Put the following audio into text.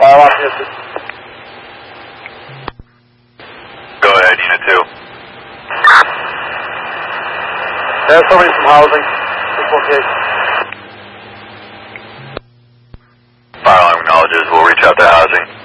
fire alarm unit 2. Go ahead, unit 2. There's somebody from housing. This location. Fire alarm acknowledges. We'll reach out to housing.